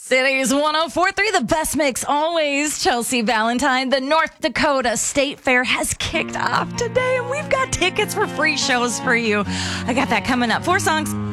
Cities 104.3, the best mix always. Chelsea Valentine, the North Dakota State Fair has kicked off today, and we've got tickets for free shows for you. I got that coming up. 4 songs.